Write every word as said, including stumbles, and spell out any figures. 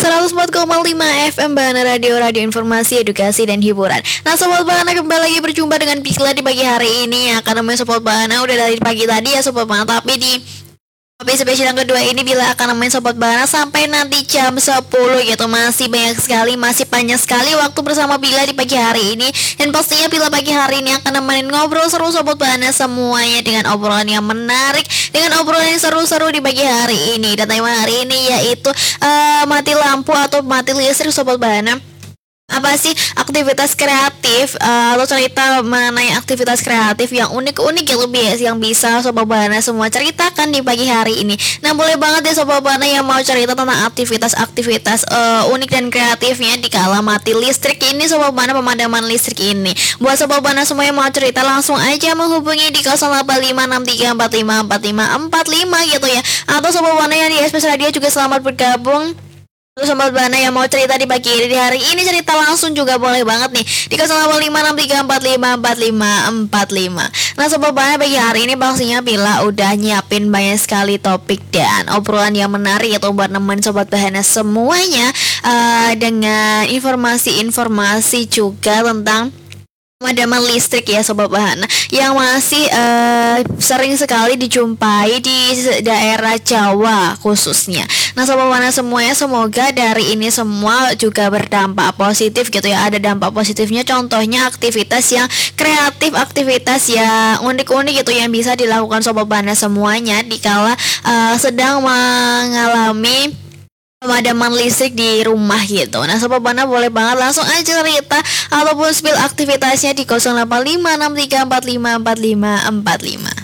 seratus empat koma lima F M Bahana Radio, radio informasi, edukasi, dan hiburan. Nah Sobat Bahana, kembali lagi berjumpa dengan Pikla di pagi hari ini ya. Karena namanya Sobat Bahana udah dari pagi tadi ya Sobat Bahana, tapi di Tapi spesial yang kedua ini bila akan nemenin Sobat Bahana sampai nanti jam sepuluh gitu. Masih banyak sekali, masih banyak sekali waktu bersama Bila di pagi hari ini. Dan pastinya Bila pagi hari ini akan nemenin ngobrol seru Sobat Bahana semuanya dengan obrolan yang menarik, dengan obrolan yang seru-seru di pagi hari ini. Dan tema hari ini yaitu uh, mati lampu atau mati listrik Sobat Bahana. Apa sih aktivitas kreatif uh, atau cerita mengenai aktivitas kreatif yang unik-unik gitu bias yang bisa Sobat Bahana semua ceritakan di pagi hari ini. Nah boleh banget ya Sobat Bahana yang mau cerita tentang aktivitas-aktivitas uh, unik dan kreatifnya di kala mati listrik ini Sobat Bahana, pemadaman listrik ini. Buat Sobat Bahana semua yang mau cerita langsung aja menghubungi di nol delapan lima enam tiga empat lima empat lima empat lima gitu ya. Atau Sobat Bahana yang di S P S Radio juga selamat bergabung. Terus Sobat Bahana yang mau cerita di pagi di hari ini cerita langsung juga boleh banget nih di nol delapan lima enam tiga empat lima empat lima empat lima. Nah Sobat Bahana, pagi hari ini pastinya Bila udah nyiapin banyak sekali topik dan obrolan yang menarik itu buat nemenin Sobat Bahana semuanya uh, dengan informasi-informasi juga tentang pemadaman listrik ya Sobat Bahana, yang masih uh, sering sekali dijumpai di daerah Jawa khususnya. Nah Sobat Bahana semuanya, semoga dari ini semua juga berdampak positif gitu ya. Ada dampak positifnya, contohnya aktivitas yang kreatif, aktivitas yang unik-unik gitu yang bisa dilakukan Sobat Bahana semuanya dikala uh, sedang mengalami pemadaman listrik di rumah gitu. Nah Sobat Bahana boleh banget langsung aja cerita ataupun spill aktivitasnya di nol delapan lima enam tiga empat lima empat lima empat lima.